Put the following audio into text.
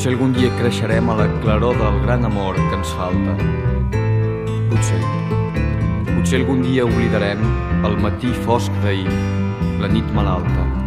Potser algun dia creixerem a la claror del gran amor que ens falta. Potser algun dia oblidarem el matí fosc d'ahir, la nit malalta.